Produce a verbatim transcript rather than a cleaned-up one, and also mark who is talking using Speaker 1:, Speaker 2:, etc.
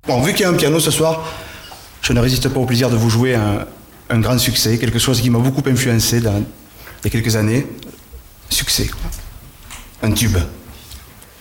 Speaker 1: Bon, vu qu'il y a un piano ce soir, je ne résiste pas au plaisir de vous jouer un, un grand succès, quelque chose qui m'a beaucoup influencé dans, il y a quelques années. Succès, quoi. Un tube.